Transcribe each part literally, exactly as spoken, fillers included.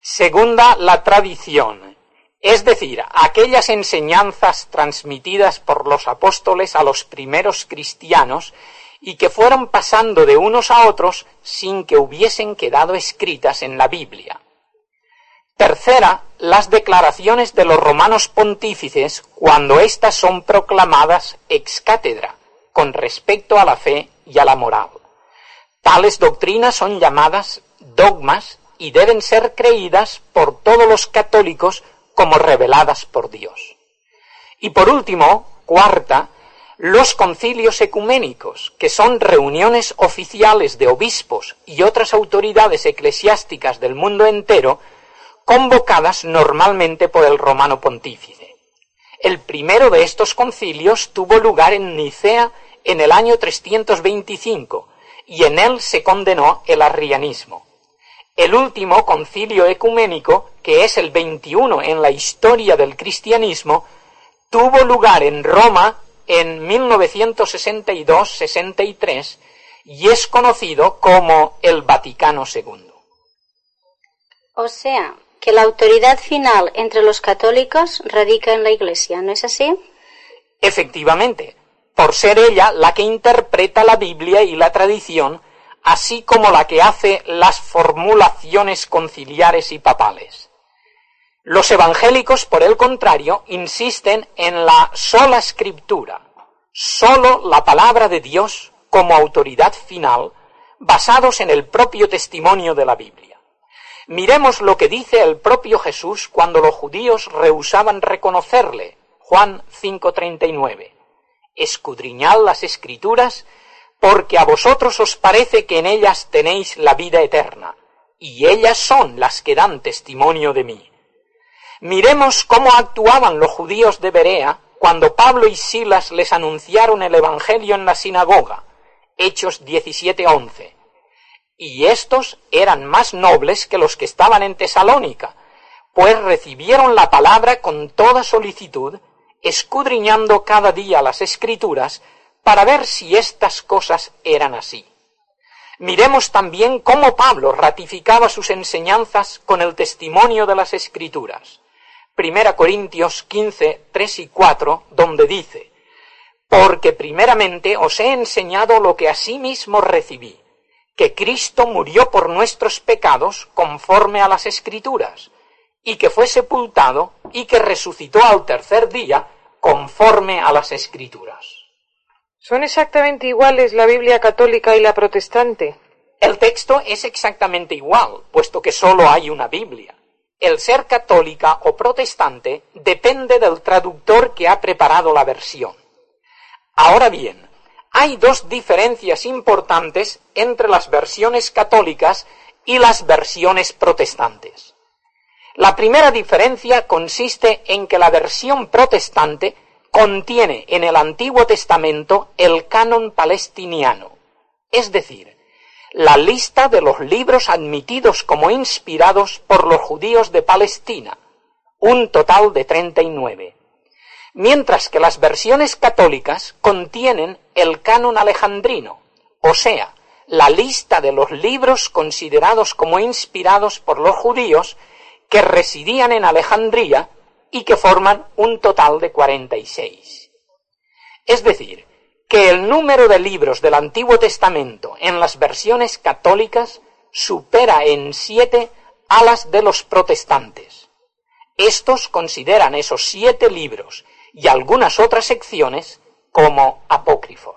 Segunda, la tradición, es decir, aquellas enseñanzas transmitidas por los apóstoles a los primeros cristianos y que fueron pasando de unos a otros sin que hubiesen quedado escritas en la Biblia. Tercera, las declaraciones de los romanos pontífices cuando éstas son proclamadas ex cátedra, con respecto a la fe y a la moral. Tales doctrinas son llamadas dogmas y deben ser creídas por todos los católicos como reveladas por Dios. Y por último, cuarta, los concilios ecuménicos, que son reuniones oficiales de obispos y otras autoridades eclesiásticas del mundo entero, convocadas normalmente por el romano pontífice. El primero de estos concilios tuvo lugar en Nicea en el año trescientos veinticinco, y en él se condenó el arrianismo. El último concilio ecuménico, que es el veintiuno en la historia del cristianismo, tuvo lugar en Roma en mil novecientos sesenta y dos sesenta y tres y es conocido como el Vaticano segundo. O sea, que la autoridad final entre los católicos radica en la Iglesia, ¿no es así? Efectivamente, por ser ella la que interpreta la Biblia y la tradición, así como la que hace las formulaciones conciliares y papales. Los evangélicos, por el contrario, insisten en la sola escritura, sólo la palabra de Dios como autoridad final, basados en el propio testimonio de la Biblia. Miremos lo que dice el propio Jesús cuando los judíos rehusaban reconocerle, Juan cinco treinta y nueve. Escudriñad las Escrituras, porque a vosotros os parece que en ellas tenéis la vida eterna, y ellas son las que dan testimonio de mí. Miremos cómo actuaban los judíos de Berea cuando Pablo y Silas les anunciaron el Evangelio en la sinagoga, Hechos diecisiete once. Y estos eran más nobles que los que estaban en Tesalónica, pues recibieron la palabra con toda solicitud, escudriñando cada día las Escrituras para ver si estas cosas eran así. Miremos también cómo Pablo ratificaba sus enseñanzas con el testimonio de las Escrituras. Primera Corintios quince, tres y cuatro, donde dice: porque primeramente os he enseñado lo que asimismo recibí, que Cristo murió por nuestros pecados conforme a las Escrituras, y que fue sepultado y que resucitó al tercer día conforme a las Escrituras. ¿Son exactamente iguales la Biblia católica y la protestante? El texto es exactamente igual, puesto que solo hay una Biblia. El ser católica o protestante depende del traductor que ha preparado la versión. Ahora bien, hay dos diferencias importantes entre las versiones católicas y las versiones protestantes. La primera diferencia consiste en que la versión protestante contiene en el Antiguo Testamento el canon palestiniano, es decir, la lista de los libros admitidos como inspirados por los judíos de Palestina, un total de treinta y nueve, mientras que las versiones católicas contienen el canon alejandrino, o sea, la lista de los libros considerados como inspirados por los judíos que residían en Alejandría y que forman un total de cuarenta y seis. Es decir, que el número de libros del Antiguo Testamento en las versiones católicas supera en siete a las de los protestantes. Estos consideran esos siete libros y algunas otras secciones como apócrifos.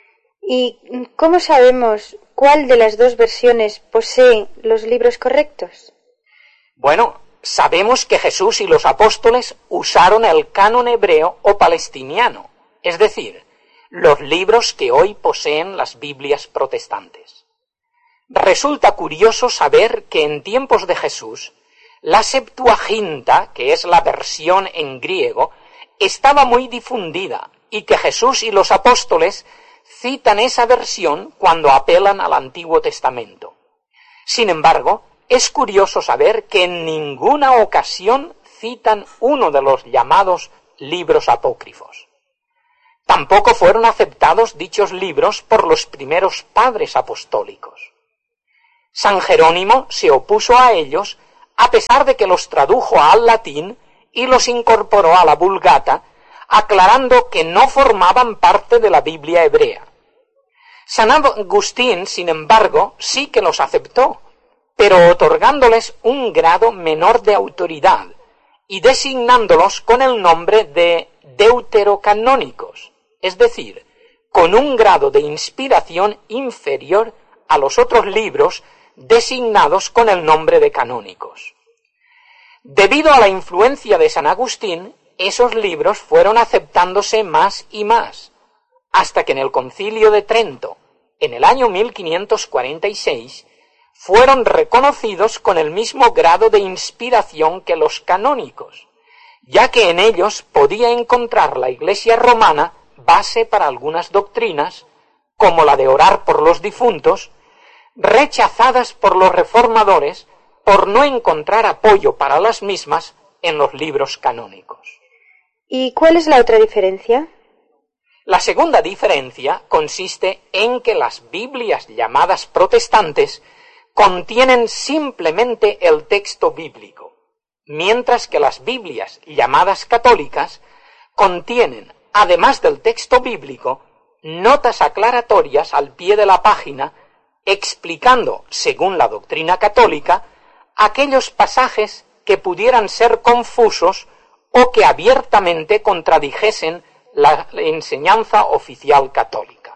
¿Y cómo sabemos cuál de las dos versiones posee los libros correctos? Bueno, sabemos que Jesús y los apóstoles usaron el canon hebreo o palestiniano, es decir, los libros que hoy poseen las Biblias protestantes. Resulta curioso saber que en tiempos de Jesús, la Septuaginta, que es la versión en griego, estaba muy difundida y que Jesús y los apóstoles citan esa versión cuando apelan al Antiguo Testamento. Sin embargo, es curioso saber que en ninguna ocasión citan uno de los llamados libros apócrifos. Tampoco fueron aceptados dichos libros por los primeros padres apostólicos. San Jerónimo se opuso a ellos a pesar de que los tradujo al latín y los incorporó a la Vulgata, aclarando que no formaban parte de la Biblia hebrea. San Agustín, sin embargo, sí que los aceptó, pero otorgándoles un grado menor de autoridad y designándolos con el nombre de deuterocanónicos, es decir, con un grado de inspiración inferior a los otros libros designados con el nombre de canónicos. Debido a la influencia de San Agustín, esos libros fueron aceptándose más y más, hasta que en el Concilio de Trento, en el año mil quinientos cuarenta y seis, fueron reconocidos con el mismo grado de inspiración que los canónicos, ya que en ellos podía encontrar la Iglesia romana base para algunas doctrinas, como la de orar por los difuntos, rechazadas por los reformadores por no encontrar apoyo para las mismas en los libros canónicos. ¿Y cuál es la otra diferencia? La segunda diferencia consiste en que las Biblias llamadas protestantes contienen simplemente el texto bíblico, mientras que las Biblias llamadas católicas contienen, además del texto bíblico, notas aclaratorias al pie de la página explicando, según la doctrina católica, aquellos pasajes que pudieran ser confusos o que abiertamente contradijesen la enseñanza oficial católica.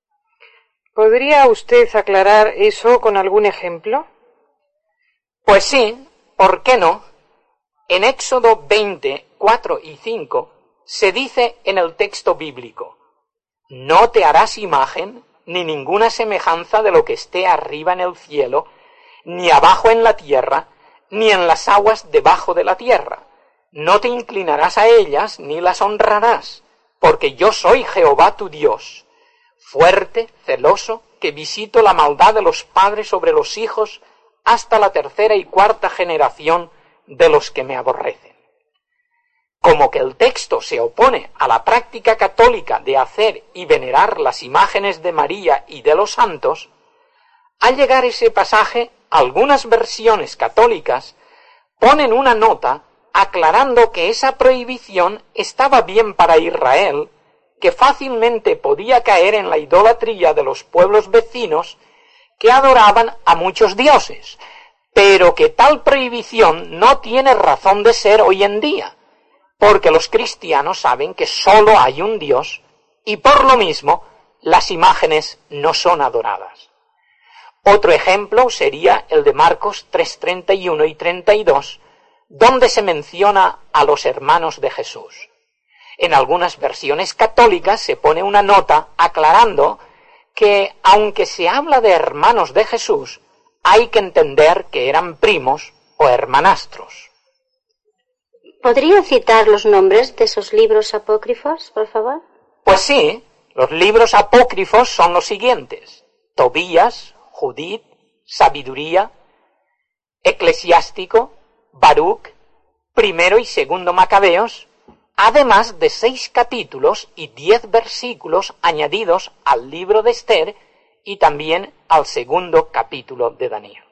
¿Podría usted aclarar eso con algún ejemplo? Pues sí, ¿por qué no? En Éxodo veinte, cuatro y cinco se dice en el texto bíblico: no te harás imagen ni ninguna semejanza de lo que esté arriba en el cielo, ni abajo en la tierra, ni en las aguas debajo de la tierra. No te inclinarás a ellas ni las honrarás, porque yo soy Jehová tu Dios, fuerte, celoso, que visito la maldad de los padres sobre los hijos hasta la tercera y cuarta generación de los que me aborrecen. Como que el texto se opone a la práctica católica de hacer y venerar las imágenes de María y de los santos, al llegar ese pasaje, algunas versiones católicas ponen una nota aclarando que esa prohibición estaba bien para Israel, que fácilmente podía caer en la idolatría de los pueblos vecinos que adoraban a muchos dioses, pero que tal prohibición no tiene razón de ser hoy en día, porque los cristianos saben que sólo hay un Dios y por lo mismo las imágenes no son adoradas. Otro ejemplo sería el de Marcos tres, treinta y uno y treinta y dos, donde se menciona a los hermanos de Jesús. En algunas versiones católicas se pone una nota aclarando que, aunque se habla de hermanos de Jesús, hay que entender que eran primos o hermanastros. ¿Podría citar los nombres de esos libros apócrifos, por favor? Pues sí, los libros apócrifos son los siguientes: Tobías, Judith, Sabiduría, Eclesiástico, Baruch, Primero y Segundo Macabeos, además de seis capítulos y diez versículos añadidos al libro de Esther y también al segundo capítulo de Daniel.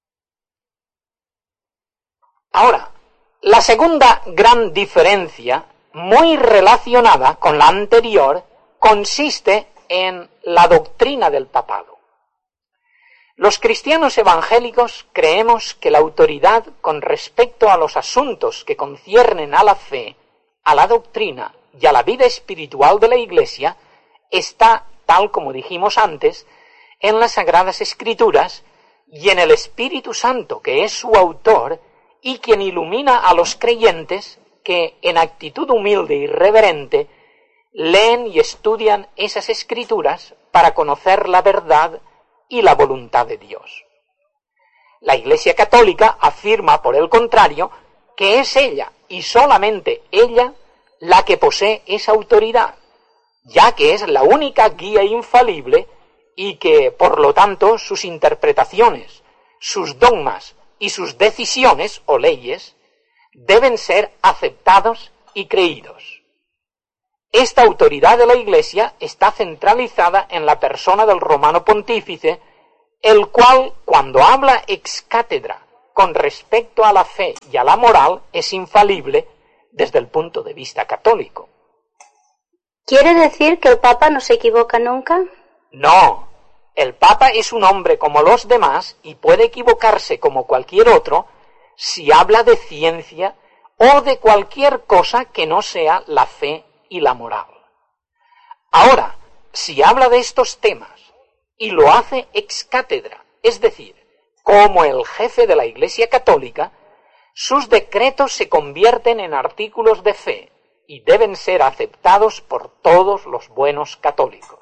Ahora, la segunda gran diferencia, muy relacionada con la anterior, consiste en la doctrina del papado. Los cristianos evangélicos creemos que la autoridad con respecto a los asuntos que conciernen a la fe, a la doctrina y a la vida espiritual de la Iglesia está, tal como dijimos antes, en las Sagradas Escrituras y en el Espíritu Santo, que es su autor y quien ilumina a los creyentes que, en actitud humilde y reverente, leen y estudian esas Escrituras para conocer la verdad y la voluntad de Dios. La Iglesia Católica afirma, por el contrario, que es ella, y solamente ella, la que posee esa autoridad, ya que es la única guía infalible y que, por lo tanto, sus interpretaciones, sus dogmas y sus decisiones o leyes deben ser aceptados y creídos. Esta autoridad de la Iglesia está centralizada en la persona del romano pontífice, el cual, cuando habla ex cátedra con respecto a la fe y a la moral es infalible desde el punto de vista católico. ¿Quiere decir que el Papa no se equivoca nunca? No, el Papa es un hombre como los demás y puede equivocarse como cualquier otro si habla de ciencia o de cualquier cosa que no sea la fe y la moral. Ahora, si habla de estos temas y lo hace ex cátedra, es decir, como el jefe de la Iglesia Católica, sus decretos se convierten en artículos de fe y deben ser aceptados por todos los buenos católicos.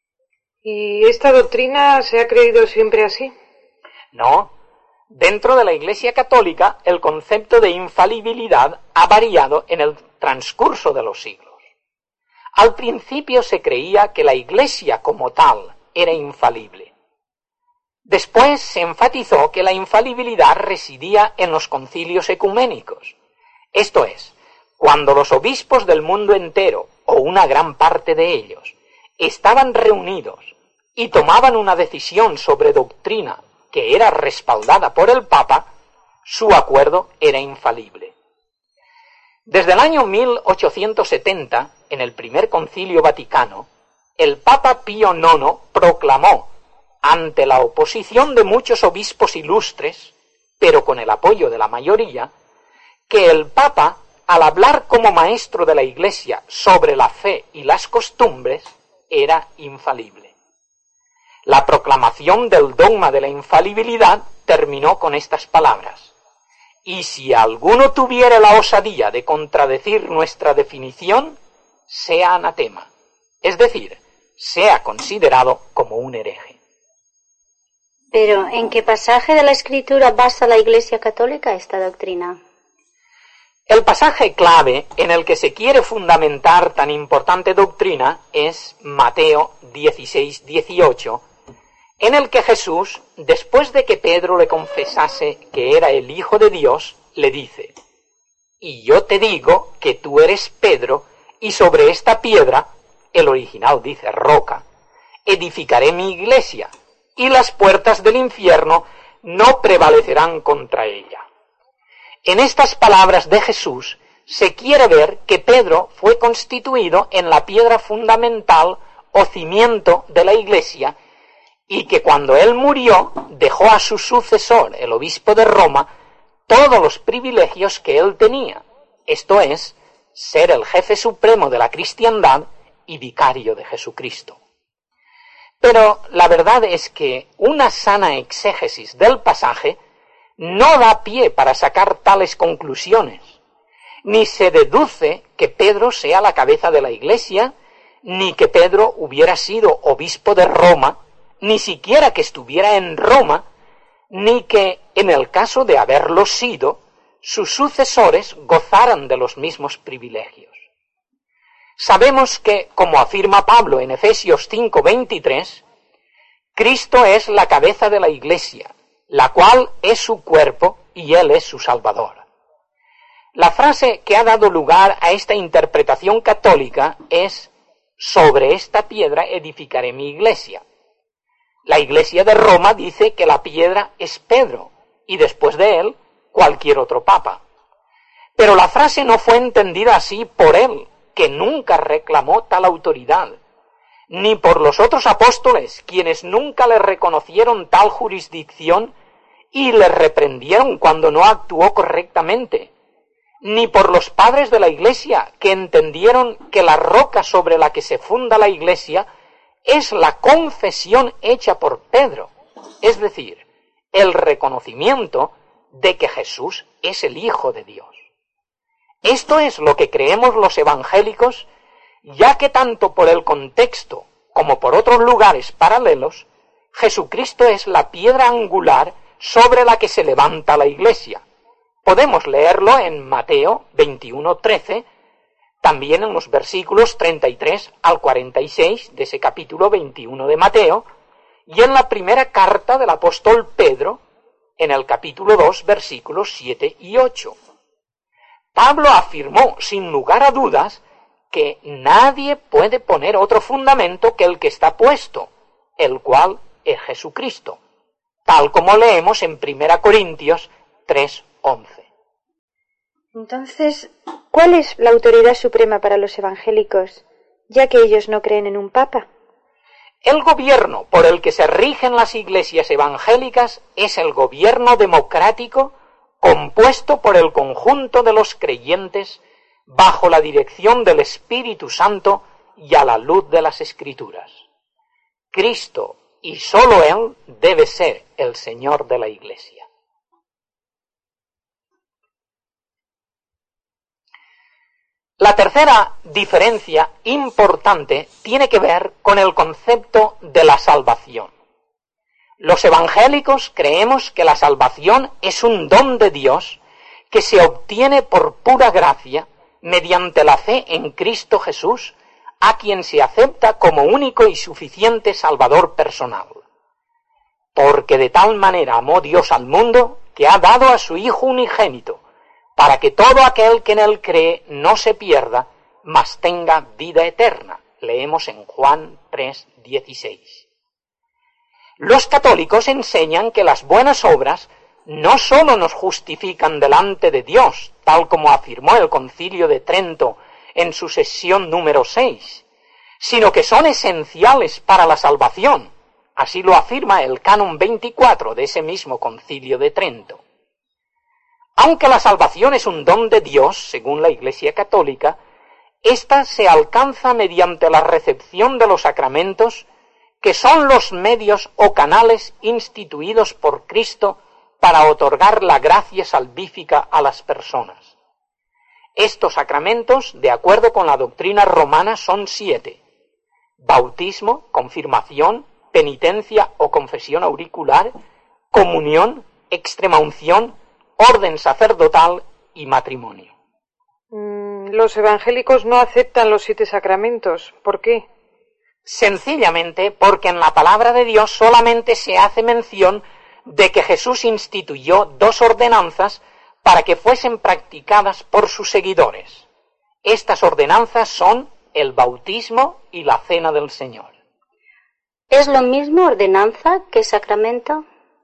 ¿Y esta doctrina se ha creído siempre así? No. Dentro de la Iglesia Católica, el concepto de infalibilidad ha variado en el transcurso de los siglos. Al principio se creía que la Iglesia como tal era infalible. Después se enfatizó que la infalibilidad residía en los concilios ecuménicos, esto es, cuando los obispos del mundo entero, o una gran parte de ellos, estaban reunidos y tomaban una decisión sobre doctrina que era respaldada por el Papa, su acuerdo era infalible. Desde el año mil ochocientos setenta, en el primer concilio vaticano, el Papa Pío nono proclamó, ante la oposición de muchos obispos ilustres, pero con el apoyo de la mayoría, que el Papa, al hablar como maestro de la Iglesia sobre la fe y las costumbres, era infalible. La proclamación del dogma de la infalibilidad terminó con estas palabras: y si alguno tuviera la osadía de contradecir nuestra definición, sea anatema, es decir, sea considerado como un hereje. Pero, ¿en qué pasaje de la Escritura basa la Iglesia Católica esta doctrina? El pasaje clave en el que se quiere fundamentar tan importante doctrina es Mateo dieciséis dieciocho, en el que Jesús, después de que Pedro le confesase que era el Hijo de Dios, le dice: y yo te digo que tú eres Pedro, y sobre esta piedra, el original dice roca, edificaré mi iglesia, y las puertas del infierno no prevalecerán contra ella. En estas palabras de Jesús se quiere ver que Pedro fue constituido en la piedra fundamental o cimiento de la iglesia, y que cuando él murió dejó a su sucesor, el obispo de Roma, todos los privilegios que él tenía, esto es, ser el jefe supremo de la cristiandad y vicario de Jesucristo. Pero la verdad es que una sana exégesis del pasaje no da pie para sacar tales conclusiones, ni se deduce que Pedro sea la cabeza de la Iglesia, ni que Pedro hubiera sido obispo de Roma, ni siquiera que estuviera en Roma, ni que, en el caso de haberlo sido, sus sucesores gozaran de los mismos privilegios. Sabemos que, como afirma Pablo en Efesios cinco veintitrés, Cristo es la cabeza de la Iglesia, la cual es su cuerpo y Él es su Salvador. La frase que ha dado lugar a esta interpretación católica es: sobre esta piedra edificaré mi iglesia. La Iglesia de Roma dice que la piedra es Pedro, y después de él, cualquier otro papa. Pero la frase no fue entendida así por él, que nunca reclamó tal autoridad, ni por los otros apóstoles, quienes nunca le reconocieron tal jurisdicción y le reprendieron cuando no actuó correctamente, ni por los padres de la Iglesia, que entendieron que la roca sobre la que se funda la Iglesia es la confesión hecha por Pedro, es decir, el reconocimiento de que Jesús es el Hijo de Dios. Esto es lo que creemos los evangélicos, ya que tanto por el contexto como por otros lugares paralelos, Jesucristo es la piedra angular sobre la que se levanta la Iglesia. Podemos leerlo en Mateo veintiuno trece, también en los versículos treinta y tres al cuarenta y seis de ese capítulo veintiuno de Mateo, y en la primera carta del apóstol Pedro, en el capítulo dos, versículos siete y ocho. Pablo afirmó, sin lugar a dudas, que nadie puede poner otro fundamento que el que está puesto, el cual es Jesucristo, tal como leemos en primera Corintios tres once. Entonces, ¿cuál es la autoridad suprema para los evangélicos, ya que ellos no creen en un papa? El gobierno por el que se rigen las iglesias evangélicas es el gobierno democrático compuesto por el conjunto de los creyentes bajo la dirección del Espíritu Santo y a la luz de las Escrituras. Cristo y sólo Él debe ser el Señor de la Iglesia. La tercera diferencia importante tiene que ver con el concepto de la salvación. Los evangélicos creemos que la salvación es un don de Dios que se obtiene por pura gracia mediante la fe en Cristo Jesús, a quien se acepta como único y suficiente Salvador personal. Porque de tal manera amó Dios al mundo que ha dado a su Hijo unigénito, para que todo aquel que en él cree no se pierda, mas tenga vida eterna. Leemos en Juan tres dieciséis. Los católicos enseñan que las buenas obras no sólo nos justifican delante de Dios, tal como afirmó el Concilio de Trento en su sesión número seis, sino que son esenciales para la salvación. Así lo afirma el Canon veinticuatro de ese mismo Concilio de Trento. Aunque la salvación es un don de Dios, según la Iglesia Católica, ésta se alcanza mediante la recepción de los sacramentos, que son los medios o canales instituidos por Cristo para otorgar la gracia salvífica a las personas. Estos sacramentos, de acuerdo con la doctrina romana, son siete: bautismo, confirmación, penitencia o confesión auricular, comunión, extremaunción, orden sacerdotal y matrimonio. Mm, los evangélicos no aceptan los siete sacramentos. ¿Por qué? Sencillamente porque en la palabra de Dios solamente se hace mención de que Jesús instituyó dos ordenanzas para que fuesen practicadas por sus seguidores. Estas ordenanzas son el bautismo y la cena del Señor. ¿Es lo mismo ordenanza que sacramento?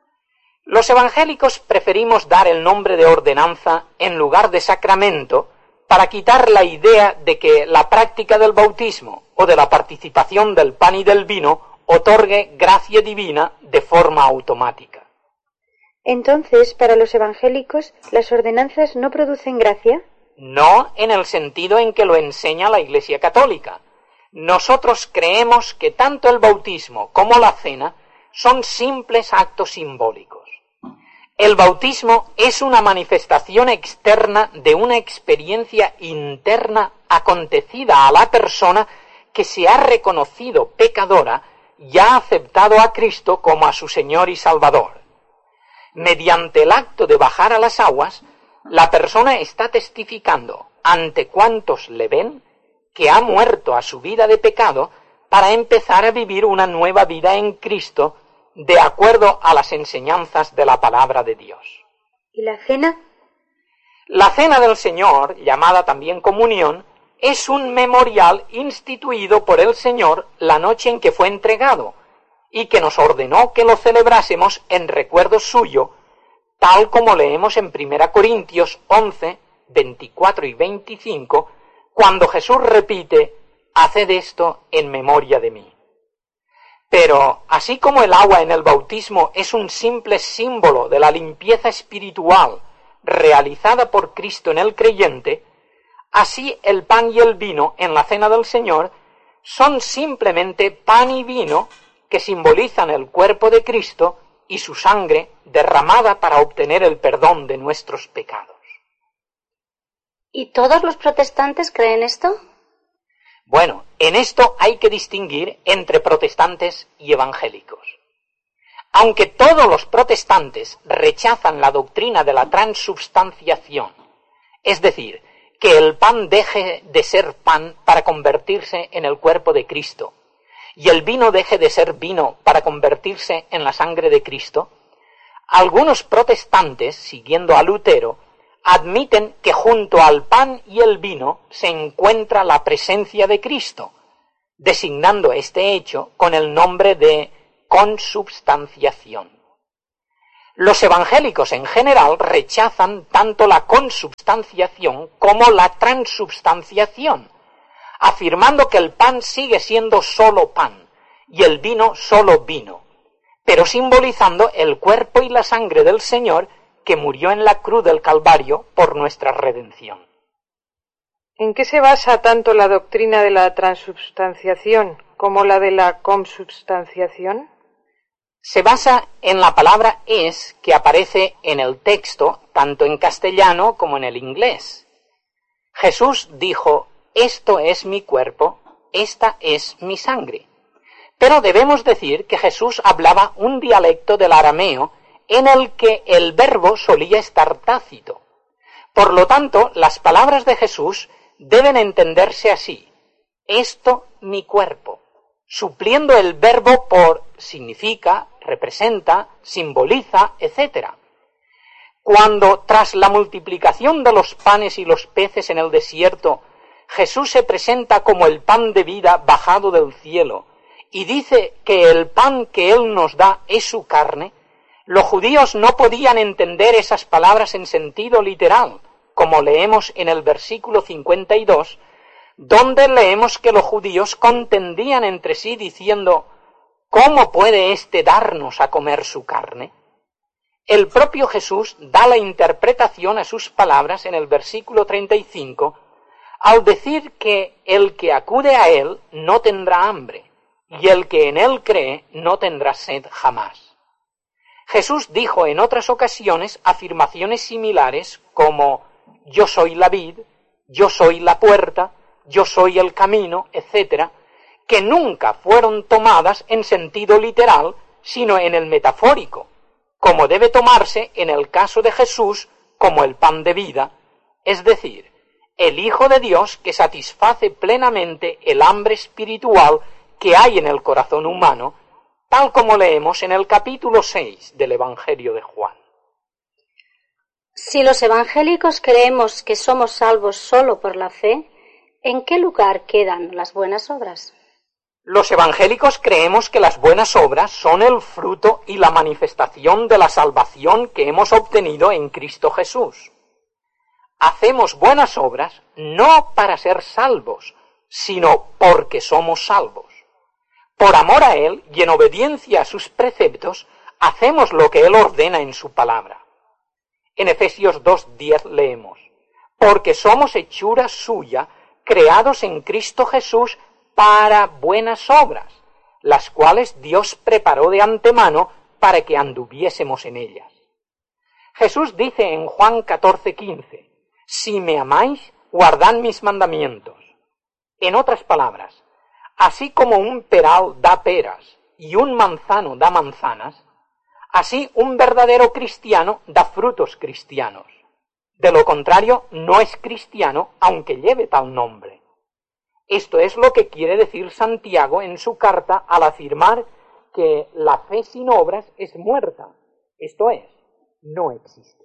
Los evangélicos preferimos dar el nombre de ordenanza en lugar de sacramento para quitar la idea de que la práctica del bautismo o de la participación del pan y del vino otorgue gracia divina de forma automática. Entonces, para los evangélicos, ¿las ordenanzas no producen gracia? No en el sentido en que lo enseña la Iglesia Católica. Nosotros creemos que tanto el bautismo como la cena son simples actos simbólicos. El bautismo es una manifestación externa de una experiencia interna acontecida a la persona que se ha reconocido pecadora y ha aceptado a Cristo como a su Señor y Salvador. Mediante el acto de bajar a las aguas, la persona está testificando ante cuantos le ven que ha muerto a su vida de pecado para empezar a vivir una nueva vida en Cristo de acuerdo a las enseñanzas de la palabra de Dios. ¿Y la cena? La cena del Señor, llamada también comunión, es un memorial instituido por el Señor la noche en que fue entregado y que nos ordenó que lo celebrásemos en recuerdo suyo, tal como leemos en primera Corintios once, veinticuatro y veinticinco, cuando Jesús repite: «Haced esto en memoria de mí». Pero, así como el agua en el bautismo es un simple símbolo de la limpieza espiritual realizada por Cristo en el creyente, así el pan y el vino en la cena del Señor son simplemente pan y vino que simbolizan el cuerpo de Cristo y su sangre derramada para obtener el perdón de nuestros pecados. ¿Y todos los protestantes creen esto? Bueno, en esto hay que distinguir entre protestantes y evangélicos. Aunque todos los protestantes rechazan la doctrina de la transubstanciación, es decir, que el pan deje de ser pan para convertirse en el cuerpo de Cristo, y el vino deje de ser vino para convertirse en la sangre de Cristo, algunos protestantes, siguiendo a Lutero, admiten que junto al pan y el vino se encuentra la presencia de Cristo, designando este hecho con el nombre de consubstanciación. Los evangélicos en general rechazan tanto la consubstanciación como la transubstanciación, afirmando que el pan sigue siendo solo pan y el vino solo vino, pero simbolizando el cuerpo y la sangre del Señor que murió en la cruz del Calvario por nuestra redención. ¿En qué se basa tanto la doctrina de la transubstanciación como la de la consubstanciación? Se basa en la palabra es que aparece en el texto tanto en castellano como en el inglés. Jesús dijo, esto es mi cuerpo, esta es mi sangre. Pero debemos decir que Jesús hablaba un dialecto del arameo en el que el verbo solía estar tácito. Por lo tanto, las palabras de Jesús deben entenderse así, esto mi cuerpo, supliendo el verbo por significa, representa, simboliza, etcétera. Cuando, tras la multiplicación de los panes y los peces en el desierto, Jesús se presenta como el pan de vida bajado del cielo y dice que el pan que Él nos da es su carne, los judíos no podían entender esas palabras en sentido literal, como leemos en el versículo cincuenta y dos, donde leemos que los judíos contendían entre sí diciendo, ¿cómo puede éste darnos a comer su carne? El propio Jesús da la interpretación a sus palabras en el versículo treinta y cinco, al decir que el que acude a Él no tendrá hambre, y el que en Él cree no tendrá sed jamás. Jesús dijo en otras ocasiones afirmaciones similares como, yo soy la vid, yo soy la puerta, yo soy el camino, etcétera, que nunca fueron tomadas en sentido literal, sino en el metafórico, como debe tomarse en el caso de Jesús como el pan de vida, es decir, el Hijo de Dios que satisface plenamente el hambre espiritual que hay en el corazón humano, tal como leemos en el capítulo seis del Evangelio de Juan. Si los evangélicos creemos que somos salvos solo por la fe, ¿en qué lugar quedan las buenas obras? Los evangélicos creemos que las buenas obras son el fruto y la manifestación de la salvación que hemos obtenido en Cristo Jesús. Hacemos buenas obras no para ser salvos, sino porque somos salvos. Por amor a Él y en obediencia a sus preceptos, hacemos lo que Él ordena en su palabra. En Efesios dos diez leemos, porque somos hechura suya, creados en Cristo Jesús para buenas obras, las cuales Dios preparó de antemano para que anduviésemos en ellas. Jesús dice en Juan catorce quince, si me amáis, guardad mis mandamientos. En otras palabras, así como un peral da peras y un manzano da manzanas, así un verdadero cristiano da frutos cristianos. De lo contrario, no es cristiano aunque lleve tal nombre. Esto es lo que quiere decir Santiago en su carta al afirmar que la fe sin obras es muerta, esto es, no existe.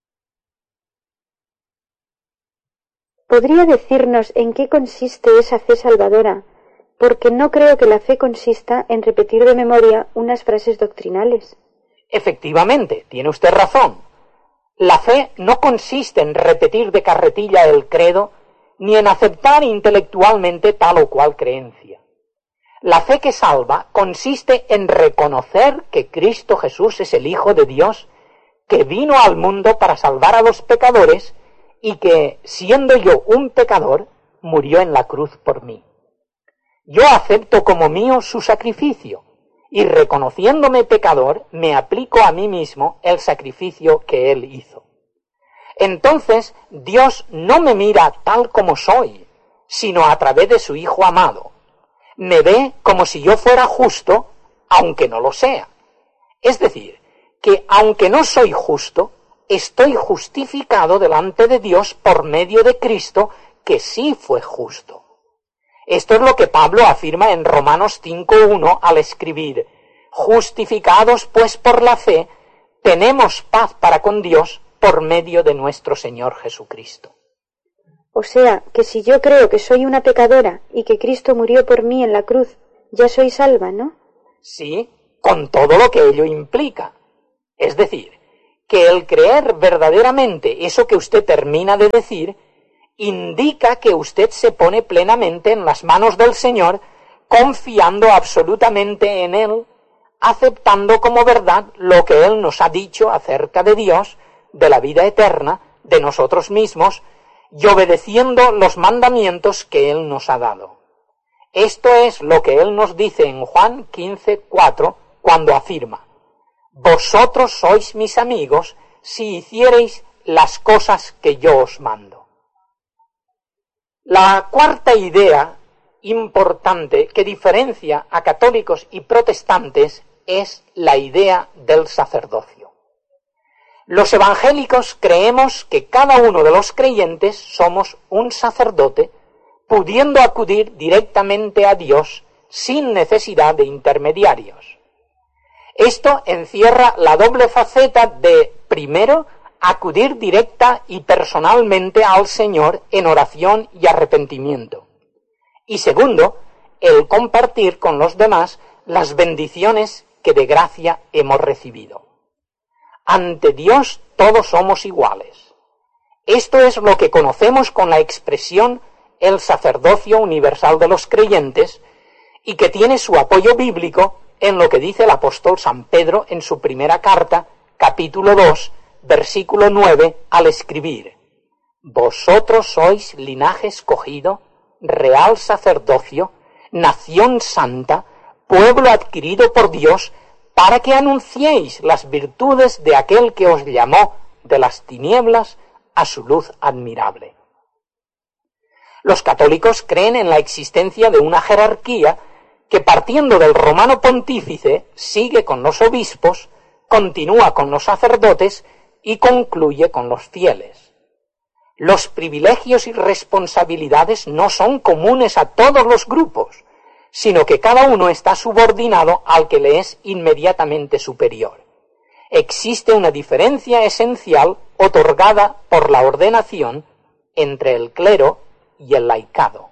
¿Podría decirnos en qué consiste esa fe salvadora? Porque no creo que la fe consista en repetir de memoria unas frases doctrinales. Efectivamente, tiene usted razón. La fe no consiste en repetir de carretilla el credo, ni en aceptar intelectualmente tal o cual creencia. La fe que salva consiste en reconocer que Cristo Jesús es el Hijo de Dios, que vino al mundo para salvar a los pecadores y que, siendo yo un pecador, murió en la cruz por mí. Yo acepto como mío su sacrificio y, reconociéndome pecador, me aplico a mí mismo el sacrificio que Él hizo. Entonces, Dios no me mira tal como soy, sino a través de su Hijo amado. Me ve como si yo fuera justo, aunque no lo sea. Es decir, que aunque no soy justo, estoy justificado delante de Dios por medio de Cristo, que sí fue justo. Esto es lo que Pablo afirma en Romanos cinco uno al escribir, justificados pues por la fe, tenemos paz para con Dios por medio de nuestro Señor Jesucristo. O sea, que si yo creo que soy una pecadora y que Cristo murió por mí en la cruz, ya soy salva, ¿no? Sí, con todo lo que ello implica. Es decir, que el creer verdaderamente eso que usted termina de decir indica que usted se pone plenamente en las manos del Señor, confiando absolutamente en Él, aceptando como verdad lo que Él nos ha dicho acerca de Dios, de la vida eterna, de nosotros mismos, y obedeciendo los mandamientos que Él nos ha dado. Esto es lo que Él nos dice en Juan quince, cuatro, cuando afirma: vosotros sois mis amigos si hiciereis las cosas que yo os mando. La cuarta idea importante que diferencia a católicos y protestantes es la idea del sacerdocio. Los evangélicos creemos que cada uno de los creyentes somos un sacerdote, pudiendo acudir directamente a Dios sin necesidad de intermediarios. Esto encierra la doble faceta de, primero, acudir directa y personalmente al Señor en oración y arrepentimiento. Y segundo, el compartir con los demás las bendiciones que de gracia hemos recibido. Ante Dios todos somos iguales. Esto es lo que conocemos con la expresión el sacerdocio universal de los creyentes y que tiene su apoyo bíblico en lo que dice el apóstol San Pedro en su primera carta, capítulo dos, versículo nueve, al escribir: vosotros sois linaje escogido, real sacerdocio, nación santa, pueblo adquirido por Dios, para que anunciéis las virtudes de aquel que os llamó de las tinieblas a su luz admirable. Los católicos creen en la existencia de una jerarquía que, partiendo del romano pontífice, sigue con los obispos, continúa con los sacerdotes y concluye con los fieles. Los privilegios y responsabilidades no son comunes a todos los grupos, sino que cada uno está subordinado al que le es inmediatamente superior. Existe una diferencia esencial otorgada por la ordenación entre el clero y el laicado.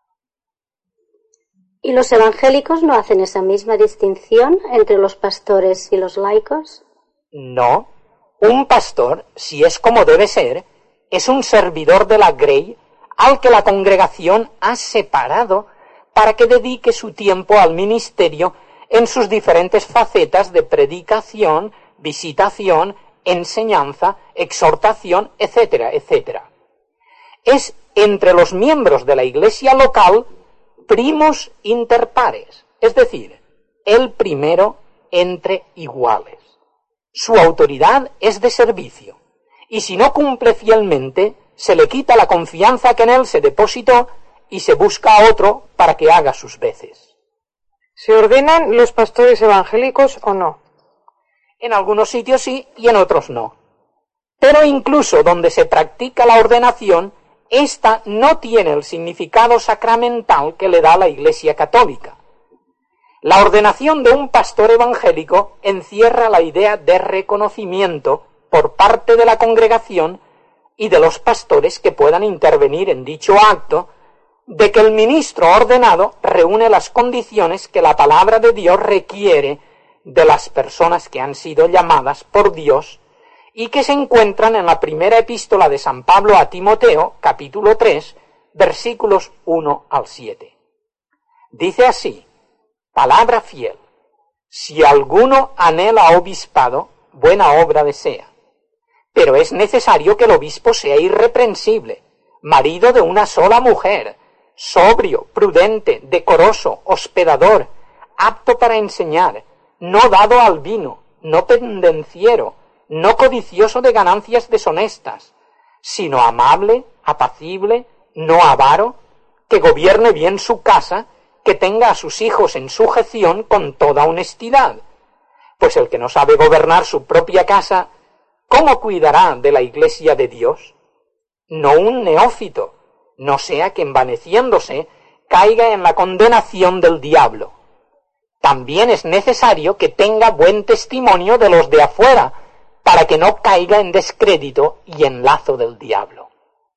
¿Y los evangélicos no hacen esa misma distinción entre los pastores y los laicos? No. Un pastor, si es como debe ser, es un servidor de la grey al que la congregación ha separado para que dedique su tiempo al ministerio en sus diferentes facetas de predicación, visitación, enseñanza, exhortación, etcétera, etcétera. Es entre los miembros de la iglesia local primus inter pares, es decir, el primero entre iguales. Su autoridad es de servicio, y si no cumple fielmente, se le quita la confianza que en él se depositó y se busca a otro para que haga sus veces. ¿Se ordenan los pastores evangélicos o no? En algunos sitios sí y en otros no. Pero incluso donde se practica la ordenación, ésta no tiene el significado sacramental que le da la Iglesia católica. La ordenación de un pastor evangélico encierra la idea de reconocimiento por parte de la congregación y de los pastores que puedan intervenir en dicho acto, de que el ministro ordenado reúne las condiciones que la palabra de Dios requiere de las personas que han sido llamadas por Dios y que se encuentran en la primera epístola de San Pablo a Timoteo, capítulo tres, versículos uno al siete. Dice así: palabra fiel, si alguno anhela obispado, buena obra desea. Pero es necesario que el obispo sea irreprensible, marido de una sola mujer, sobrio, prudente, decoroso, hospedador, apto para enseñar, no dado al vino, no pendenciero, no codicioso de ganancias deshonestas, sino amable, apacible, no avaro, que gobierne bien su casa, que tenga a sus hijos en sujeción con toda honestidad. Pues el que no sabe gobernar su propia casa, ¿cómo cuidará de la iglesia de Dios? No un neófito, no sea que envaneciéndose caiga en la condenación del diablo. También es necesario que tenga buen testimonio de los de afuera, para que no caiga en descrédito y en lazo del diablo.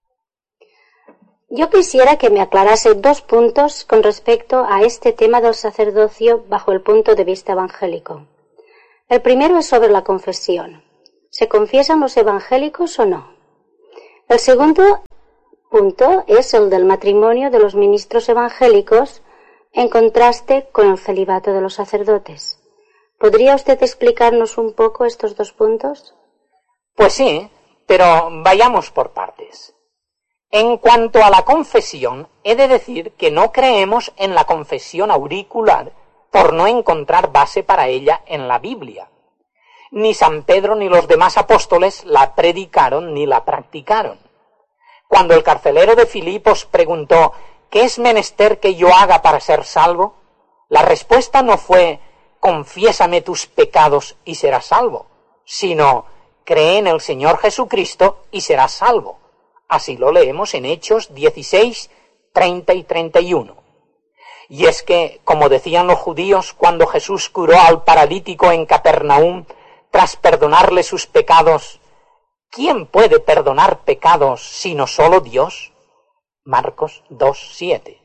Yo quisiera que me aclarase dos puntos con respecto a este tema del sacerdocio bajo el punto de vista evangélico. El primero es sobre la confesión. ¿Se confiesan los evangélicos o no? El segundo punto es el del matrimonio de los ministros evangélicos en contraste con el celibato de los sacerdotes. ¿Podría usted explicarnos un poco estos dos puntos? Pues sí, pero vayamos por partes. En cuanto a la confesión, he de decir que no creemos en la confesión auricular por no encontrar base para ella en la Biblia. Ni San Pedro ni los demás apóstoles la predicaron ni la practicaron. Cuando el carcelero de Filipos preguntó ¿qué es menester que yo haga para ser salvo?, la respuesta no fue «confiésame tus pecados y serás salvo», sino «cree en el Señor Jesucristo y serás salvo». Así lo leemos en Hechos dieciséis, treinta y treinta y uno. Y es que, como decían los judíos cuando Jesús curó al paralítico en Capernaum, tras perdonarle sus pecados, ¿quién puede perdonar pecados sino solo Dios? Marcos dos, siete.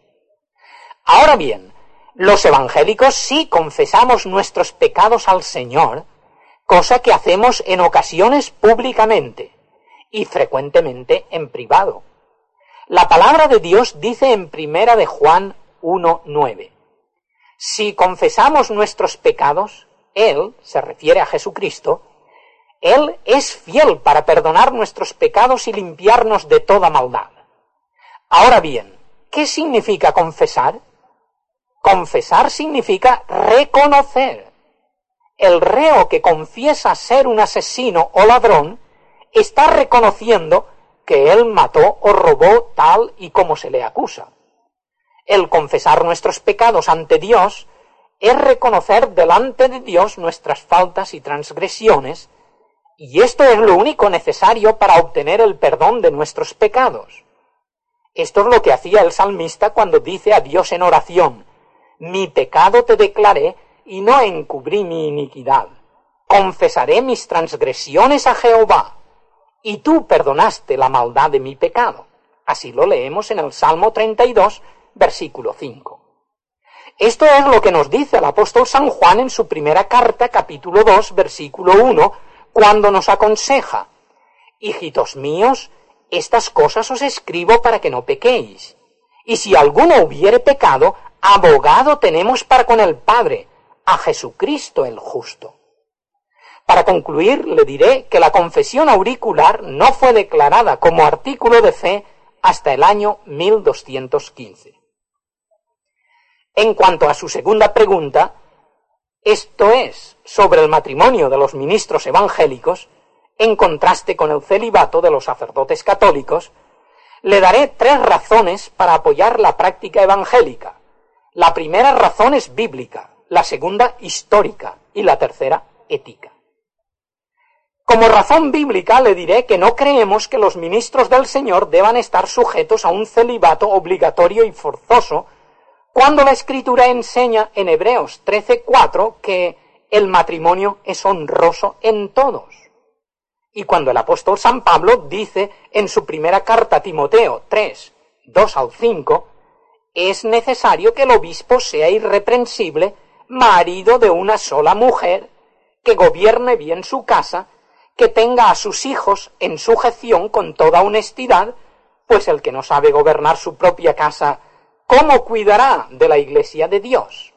Ahora bien, los evangélicos sí confesamos nuestros pecados al Señor, cosa que hacemos en ocasiones públicamente y frecuentemente en privado. La palabra de Dios dice en Primera de Juan uno, nueve. Si confesamos nuestros pecados, Él, se refiere a Jesucristo, Él es fiel para perdonar nuestros pecados y limpiarnos de toda maldad. Ahora bien, ¿qué significa confesar? Confesar significa reconocer. El reo que confiesa ser un asesino o ladrón está reconociendo que él mató o robó tal y como se le acusa. El confesar nuestros pecados ante Dios es reconocer delante de Dios nuestras faltas y transgresiones, y esto es lo único necesario para obtener el perdón de nuestros pecados. Esto es lo que hacía el salmista cuando dice a Dios en oración: «Mi pecado te declaré y no encubrí mi iniquidad. Confesaré mis transgresiones a Jehová, y tú perdonaste la maldad de mi pecado». Así lo leemos en el Salmo treinta y dos, versículo cinco. Esto es lo que nos dice el apóstol San Juan en su primera carta, capítulo dos, versículo uno, cuando nos aconseja: «Hijitos míos, estas cosas os escribo para que no pequéis. Y si alguno hubiere pecado, abogado tenemos para con el Padre, a Jesucristo el justo». Para concluir, le diré que la confesión auricular no fue declarada como artículo de fe hasta el año mil doscientos quince. En cuanto a su segunda pregunta, esto es, sobre el matrimonio de los ministros evangélicos, en contraste con el celibato de los sacerdotes católicos, le daré tres razones para apoyar la práctica evangélica. La primera razón es bíblica, la segunda histórica y la tercera ética. Como razón bíblica le diré que no creemos que los ministros del Señor deban estar sujetos a un celibato obligatorio y forzoso, cuando la Escritura enseña en Hebreos trece, cuatro que el matrimonio es honroso en todos. Y cuando el apóstol San Pablo dice en su primera carta a Timoteo tres, dos al cinco, es necesario que el obispo sea irreprensible, marido de una sola mujer, que gobierne bien su casa, que tenga a sus hijos en sujeción con toda honestidad, pues el que no sabe gobernar su propia casa, ¿cómo cuidará de la Iglesia de Dios?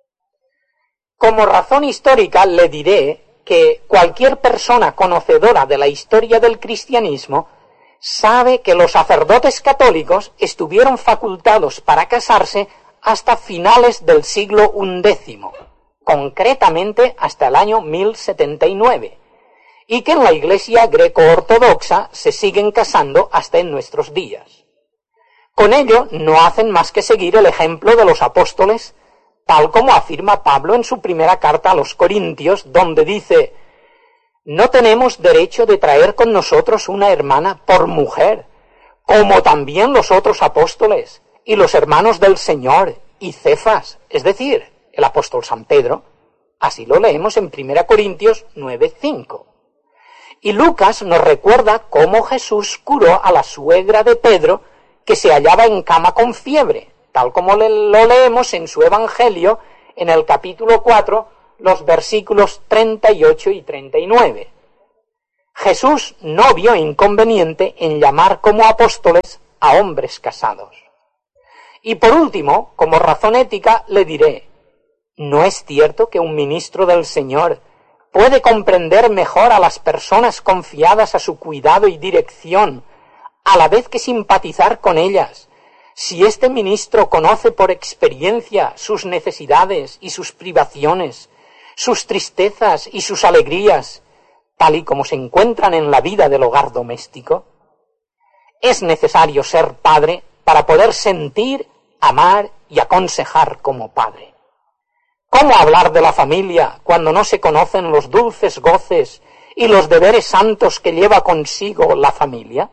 Como razón histórica le diré que cualquier persona conocedora de la historia del cristianismo sabe que los sacerdotes católicos estuvieron facultados para casarse hasta finales del siglo undécimo, concretamente hasta el año mil setenta y nueve, y que en la Iglesia greco-ortodoxa se siguen casando hasta en nuestros días. Con ello no hacen más que seguir el ejemplo de los apóstoles, tal como afirma Pablo en su primera carta a los Corintios, donde dice: «No tenemos derecho de traer con nosotros una hermana por mujer, como también los otros apóstoles y los hermanos del Señor y Cefas», es decir, el apóstol San Pedro. Así lo leemos en primera Corintios nueve, cinco. Y Lucas nos recuerda cómo Jesús curó a la suegra de Pedro, que se hallaba en cama con fiebre, tal como lo leemos en su Evangelio, en el capítulo cuatro, los versículos treinta y ocho y treinta y nueve. Jesús no vio inconveniente en llamar como apóstoles a hombres casados. Y por último, como razón ética, le diré, ¿no es cierto que un ministro del Señor puede comprender mejor a las personas confiadas a su cuidado y dirección, a la vez que simpatizar con ellas, si este ministro conoce por experiencia sus necesidades y sus privaciones, sus tristezas y sus alegrías, tal y como se encuentran en la vida del hogar doméstico? Es necesario ser padre para poder sentir, amar y aconsejar como padre. ¿Cómo hablar de la familia cuando no se conocen los dulces goces y los deberes santos que lleva consigo la familia?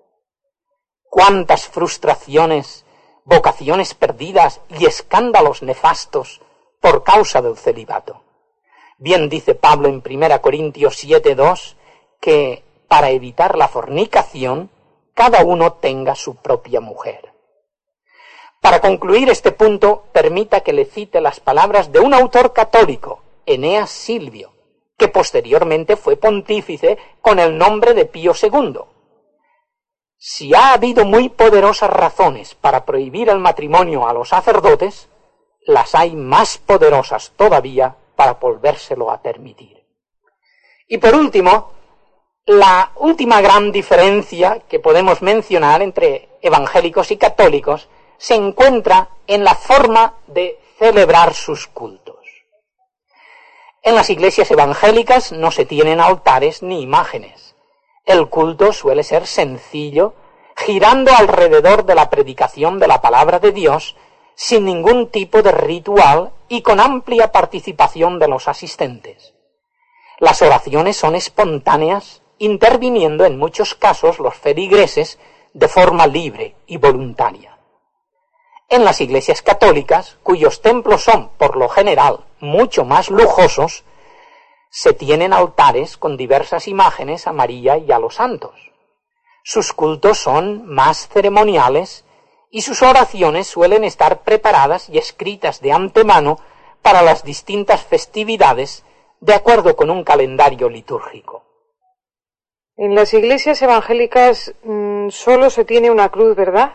¿Cuántas frustraciones, vocaciones perdidas y escándalos nefastos por causa del celibato? Bien dice Pablo en primera Corintios siete dos que para evitar la fornicación cada uno tenga su propia mujer. Para concluir este punto, permita que le cite las palabras de un autor católico, Eneas Silvio, que posteriormente fue pontífice con el nombre de Pío segundo. Si ha habido muy poderosas razones para prohibir el matrimonio a los sacerdotes, las hay más poderosas todavía para volvérselo a permitir. Y por último, la última gran diferencia que podemos mencionar entre evangélicos y católicos se encuentra en la forma de celebrar sus cultos. En las iglesias evangélicas no se tienen altares ni imágenes. El culto suele ser sencillo, girando alrededor de la predicación de la palabra de Dios, sin ningún tipo de ritual y con amplia participación de los asistentes. Las oraciones son espontáneas, interviniendo en muchos casos los feligreses de forma libre y voluntaria. En las iglesias católicas, cuyos templos son, por lo general, mucho más lujosos, se tienen altares con diversas imágenes a María y a los santos. Sus cultos son más ceremoniales y sus oraciones suelen estar preparadas y escritas de antemano para las distintas festividades de acuerdo con un calendario litúrgico. En las iglesias evangélicas mmm, solo se tiene una cruz, ¿verdad?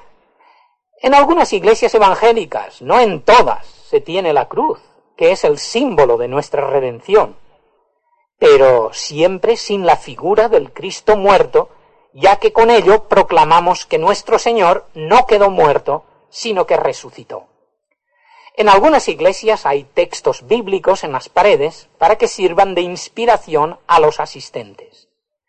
En algunas iglesias evangélicas, no en todas, se tiene la cruz, que es el símbolo de nuestra redención, pero siempre sin la figura del Cristo muerto, ya que con ello proclamamos que nuestro Señor no quedó muerto, sino que resucitó. En algunas iglesias hay textos bíblicos en las paredes para que sirvan de inspiración a los asistentes.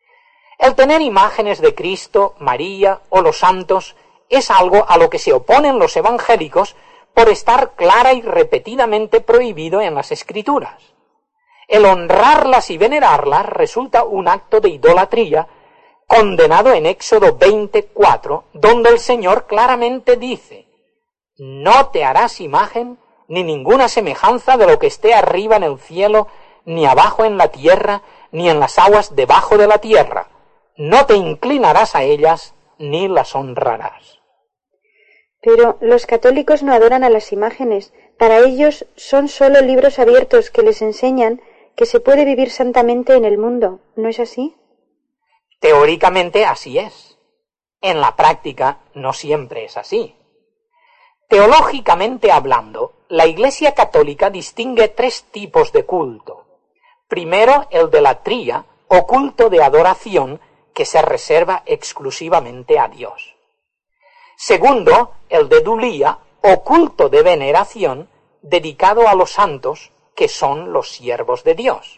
El tener imágenes de Cristo, María o los santos es algo a lo que se oponen los evangélicos por estar clara y repetidamente prohibido en las Escrituras. El honrarlas y venerarlas resulta un acto de idolatría condenado en Éxodo veinticuatro, donde el Señor claramente dice: no te harás imagen ni ninguna semejanza de lo que esté arriba en el cielo, ni abajo en la tierra, ni en las aguas debajo de la tierra. No te inclinarás a ellas, ni las honrarás. Pero los católicos no adoran a las imágenes. Para ellos son solo libros abiertos que les enseñan que se puede vivir santamente en el mundo. ¿No es así? Teóricamente así es. En la práctica no siempre es así. Teológicamente hablando, la Iglesia Católica distingue tres tipos de culto. Primero, el de la tría, o culto de adoración, que se reserva exclusivamente a Dios. Segundo, el de dulía, o culto de veneración, dedicado a los santos, que son los siervos de Dios.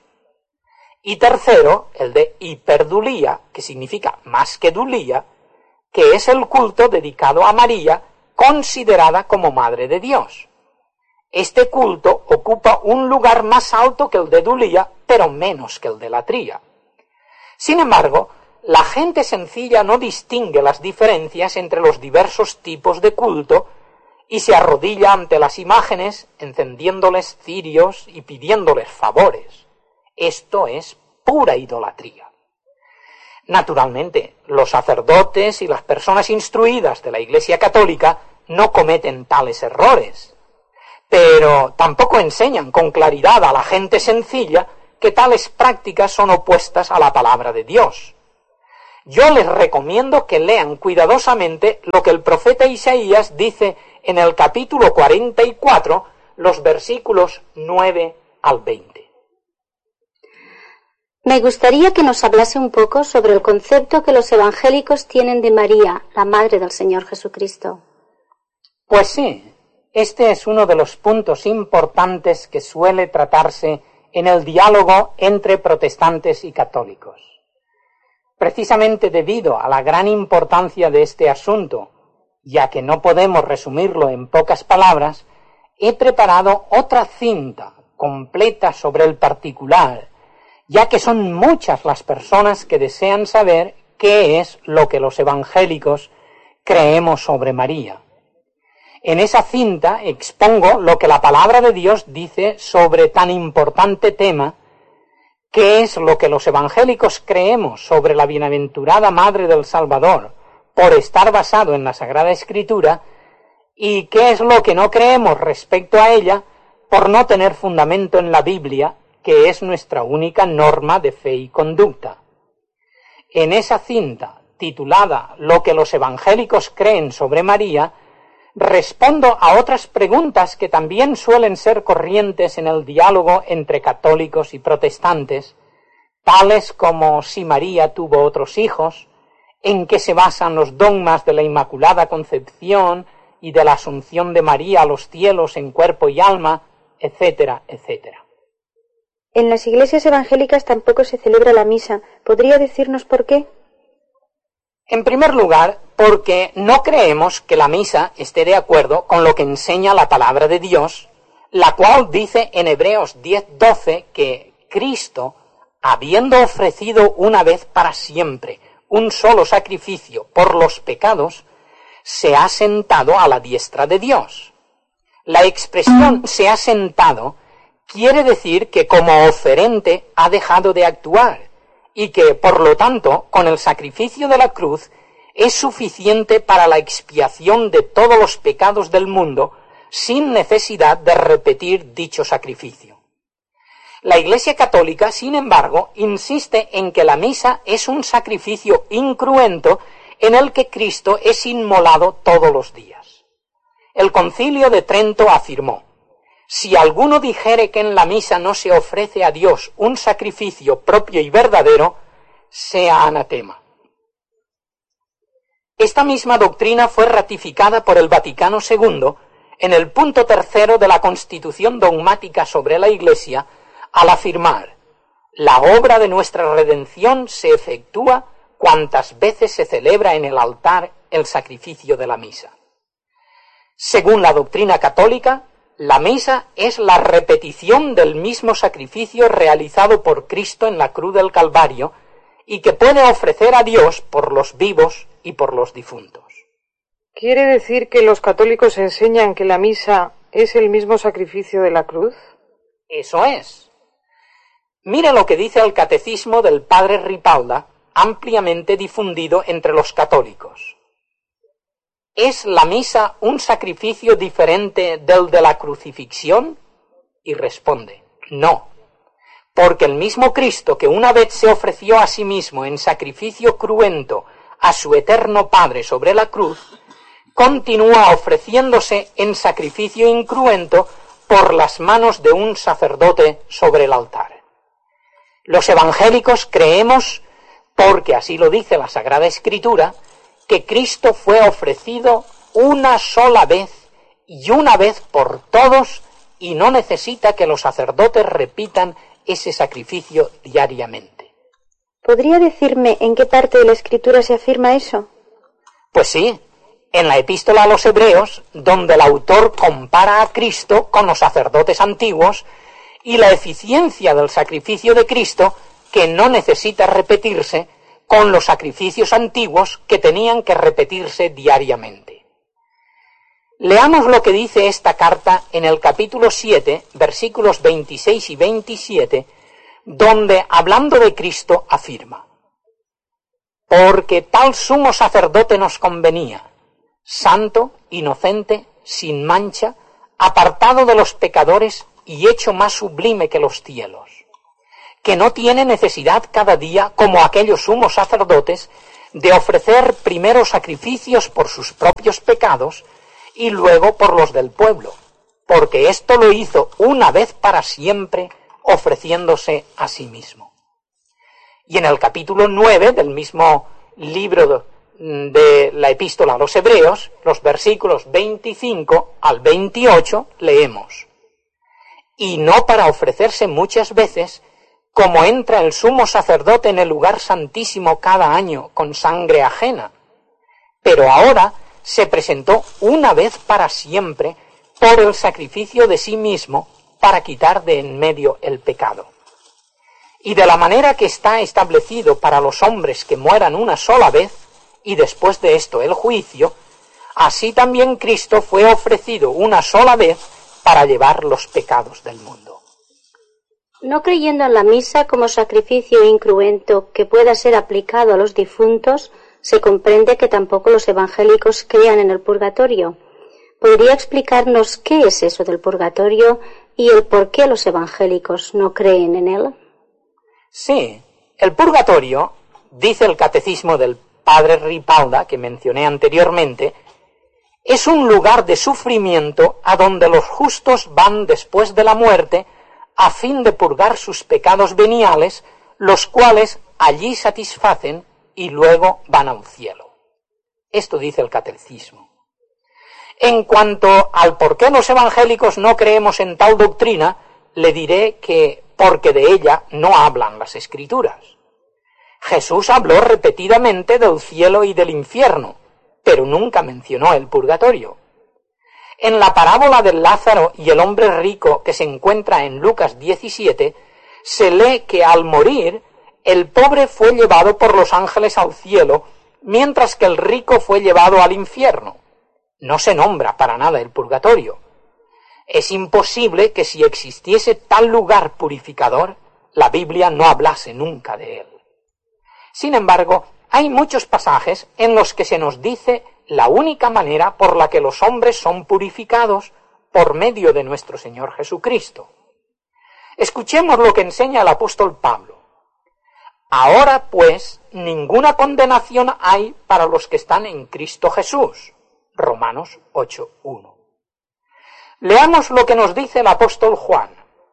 Y tercero, el de hiperdulía, que significa más que dulía, que es el culto dedicado a María, considerada como Madre de Dios. Este culto ocupa un lugar más alto que el de dulía, pero menos que el de la tría. Sin embargo, la gente sencilla no distingue las diferencias entre los diversos tipos de culto y se arrodilla ante las imágenes encendiéndoles cirios y pidiéndoles favores. Esto es pura idolatría. Naturalmente, los sacerdotes y las personas instruidas de la Iglesia Católica no cometen tales errores, pero tampoco enseñan con claridad a la gente sencilla que tales prácticas son opuestas a la palabra de Dios. Yo les recomiendo que lean cuidadosamente lo que el profeta Isaías dice en el capítulo cuarenta y cuatro, los versículos nueve al veinte. Me gustaría que nos hablase un poco sobre el concepto que los evangélicos tienen de María, la Madre del Señor Jesucristo. Pues sí, este es uno de los puntos importantes que suele tratarse en el diálogo entre protestantes y católicos. Precisamente debido a la gran importancia de este asunto, ya que no podemos resumirlo en pocas palabras, he preparado otra cinta completa sobre el particular, ya que son muchas las personas que desean saber qué es lo que los evangélicos creemos sobre María. En esa cinta expongo lo que la palabra de Dios dice sobre tan importante tema, qué es lo que los evangélicos creemos sobre la bienaventurada Madre del Salvador, por estar basado en la Sagrada Escritura, y qué es lo que no creemos respecto a ella, por no tener fundamento en la Biblia, que es nuestra única norma de fe y conducta. En esa cinta, titulada Lo que los evangélicos creen sobre María, respondo a otras preguntas que también suelen ser corrientes en el diálogo entre católicos y protestantes, tales como si María tuvo otros hijos, en qué se basan los dogmas de la Inmaculada Concepción y de la Asunción de María a los cielos en cuerpo y alma, etcétera, etcétera. En las iglesias evangélicas tampoco se celebra la misa. ¿Podría decirnos por qué? En primer lugar, porque no creemos que la misa esté de acuerdo con lo que enseña la palabra de Dios, la cual dice en Hebreos diez doce que Cristo, habiendo ofrecido una vez para siempre un solo sacrificio por los pecados, se ha sentado a la diestra de Dios. La expresión se ha sentado quiere decir que como oferente ha dejado de actuar y que, por lo tanto, con el sacrificio de la cruz es suficiente para la expiación de todos los pecados del mundo sin necesidad de repetir dicho sacrificio. La Iglesia Católica, sin embargo, insiste en que la misa es un sacrificio incruento en el que Cristo es inmolado todos los días. El Concilio de Trento afirmó: si alguno dijere que en la misa no se ofrece a Dios un sacrificio propio y verdadero, sea anatema. Esta misma doctrina fue ratificada por el Vaticano segundo en el punto tercero de la Constitución dogmática sobre la Iglesia, al afirmar: la obra de nuestra redención se efectúa cuantas veces se celebra en el altar el sacrificio de la misa. Según la doctrina católica, la misa es la repetición del mismo sacrificio realizado por Cristo en la cruz del Calvario y que puede ofrecer a Dios por los vivos y por los difuntos. ¿Quiere decir que los católicos enseñan que la misa es el mismo sacrificio de la cruz? Eso es. Mire lo que dice el catecismo del padre Ripalda, ampliamente difundido entre los católicos. ¿Es la misa un sacrificio diferente del de la crucifixión? Y responde: no, porque el mismo Cristo que una vez se ofreció a sí mismo en sacrificio cruento a su eterno Padre sobre la cruz, continúa ofreciéndose en sacrificio incruento por las manos de un sacerdote sobre el altar. Los evangélicos creemos, porque así lo dice la Sagrada Escritura, que Cristo fue ofrecido una sola vez y una vez por todos y no necesita que los sacerdotes repitan ese sacrificio diariamente. ¿Podría decirme en qué parte de la Escritura se afirma eso? Pues sí, en la Epístola a los Hebreos, donde el autor compara a Cristo con los sacerdotes antiguos y la eficiencia del sacrificio de Cristo, que no necesita repetirse, con los sacrificios antiguos que tenían que repetirse diariamente. Leamos lo que dice esta carta en el capítulo siete, versículos veintiséis y veintisiete, donde, hablando de Cristo, afirma: porque tal sumo sacerdote nos convenía, santo, inocente, sin mancha, apartado de los pecadores y hecho más sublime que los cielos, que no tiene necesidad cada día, como aquellos sumos sacerdotes, de ofrecer primero sacrificios por sus propios pecados y luego por los del pueblo, porque esto lo hizo una vez para siempre, ofreciéndose a sí mismo. Y en el capítulo nueve del mismo libro de, de la epístola a los Hebreos, los versículos veinticinco al veintiocho, leemos: y no para ofrecerse muchas veces, como entra el sumo sacerdote en el lugar santísimo cada año con sangre ajena, pero ahora se presentó una vez para siempre por el sacrificio de sí mismo para quitar de en medio el pecado. Y de la manera que está establecido para los hombres que mueran una sola vez, y después de esto el juicio, así también Cristo fue ofrecido una sola vez para llevar los pecados del mundo. No creyendo en la misa como sacrificio incruento que pueda ser aplicado a los difuntos, se comprende que tampoco los evangélicos crean en el purgatorio. ¿Podría explicarnos qué es eso del purgatorio y el por qué los evangélicos no creen en él? Sí, el purgatorio, dice el catecismo del padre Ripalda, que mencioné anteriormente, es un lugar de sufrimiento a donde los justos van después de la muerte a fin de purgar sus pecados veniales, los cuales allí satisfacen y luego van al cielo. Esto dice el catecismo. En cuanto al por qué los evangélicos no creemos en tal doctrina, le diré que porque de ella no hablan las Escrituras. Jesús habló repetidamente del cielo y del infierno, pero nunca mencionó el purgatorio. En la parábola del Lázaro y el hombre rico que se encuentra en Lucas diecisiete, se lee que al morir el pobre fue llevado por los ángeles al cielo, mientras que el rico fue llevado al infierno. No se nombra para nada el purgatorio. Es imposible que si existiese tal lugar purificador, la Biblia no hablase nunca de él. Sin embargo, hay muchos pasajes en los que se nos dice la única manera por la que los hombres son purificados por medio de nuestro Señor Jesucristo. Escuchemos lo que enseña el apóstol Pablo. Ahora, pues, ninguna condenación hay para los que están en Cristo Jesús. Romanos ocho uno. Leamos lo que nos dice el apóstol Juan.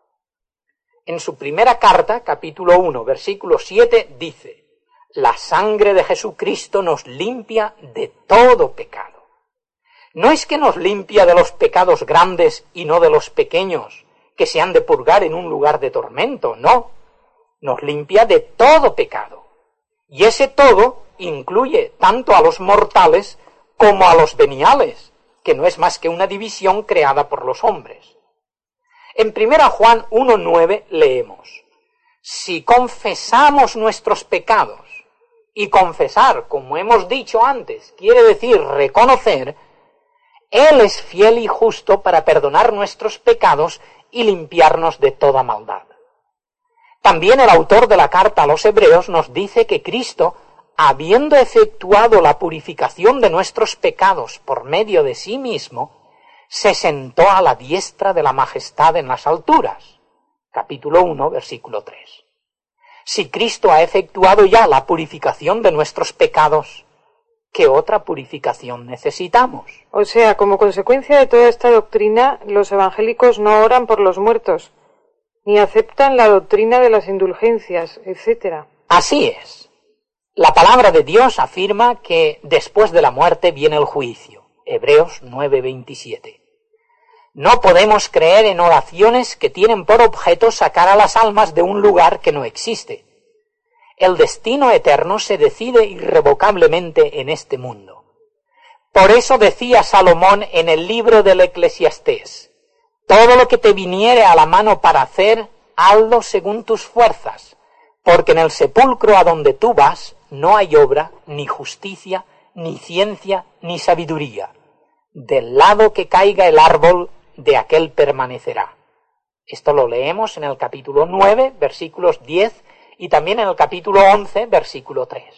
En su primera carta, capítulo uno, versículo siete, dice: la sangre de Jesucristo nos limpia de todo pecado. No es que nos limpia de los pecados grandes y no de los pequeños, que se han de purgar en un lugar de tormento, no. Nos limpia de todo pecado. Y ese todo incluye tanto a los mortales como a los veniales, que no es más que una división creada por los hombres. En primera Juan uno nueve leemos: si confesamos nuestros pecados, y confesar, como hemos dicho antes, quiere decir reconocer, Él es fiel y justo para perdonar nuestros pecados y limpiarnos de toda maldad. También el autor de la carta a los Hebreos nos dice que Cristo, habiendo efectuado la purificación de nuestros pecados por medio de sí mismo, se sentó a la diestra de la majestad en las alturas. Capítulo uno, versículo tres. Si Cristo ha efectuado ya la purificación de nuestros pecados, ¿qué otra purificación necesitamos? O sea, como consecuencia de toda esta doctrina, los evangélicos no oran por los muertos, ni aceptan la doctrina de las indulgencias, etcétera. Así es. La palabra de Dios afirma que después de la muerte viene el juicio. Hebreos nueve veintisiete. No podemos creer en oraciones que tienen por objeto sacar a las almas de un lugar que no existe. El destino eterno se decide irrevocablemente en este mundo. Por eso decía Salomón en el libro del Eclesiastés: todo lo que te viniere a la mano para hacer, hazlo según tus fuerzas, porque en el sepulcro a donde tú vas no hay obra, ni justicia, ni ciencia, ni sabiduría. Del lado que caiga el árbol, de aquel permanecerá. Esto lo leemos en el capítulo nueve, versículos diez, y también en el capítulo once, versículo tres.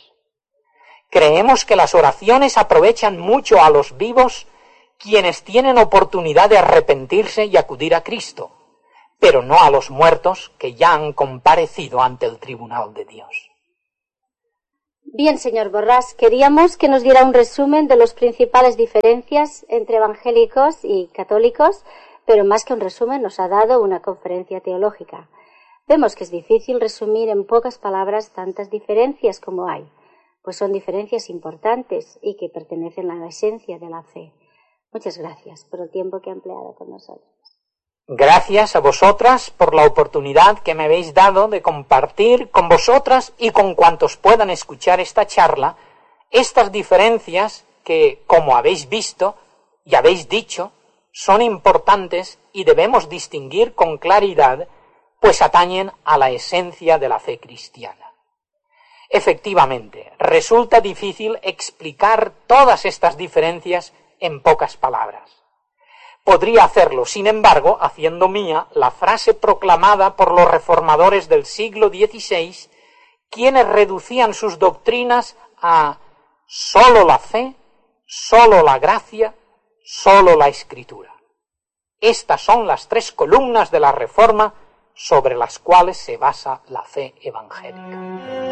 Creemos que las oraciones aprovechan mucho a los vivos, quienes tienen oportunidad de arrepentirse y acudir a Cristo, pero no a los muertos que ya han comparecido ante el tribunal de Dios. Bien, señor Borrás, queríamos que nos diera un resumen de las principales diferencias entre evangélicos y católicos, pero más que un resumen nos ha dado una conferencia teológica. Vemos que es difícil resumir en pocas palabras tantas diferencias como hay, pues son diferencias importantes y que pertenecen a la esencia de la fe. Muchas gracias por el tiempo que ha empleado con nosotros. Gracias a vosotras por la oportunidad que me habéis dado de compartir con vosotras y con cuantos puedan escuchar esta charla estas diferencias que, como habéis visto y habéis dicho, son importantes y debemos distinguir con claridad, pues atañen a la esencia de la fe cristiana. Efectivamente, resulta difícil explicar todas estas diferencias en pocas palabras. Podría hacerlo, sin embargo, haciendo mía la frase proclamada por los reformadores del siglo dieciséis, quienes reducían sus doctrinas a sólo la fe, sólo la gracia, sólo la Escritura. Estas son las tres columnas de la Reforma sobre las cuales se basa la fe evangélica.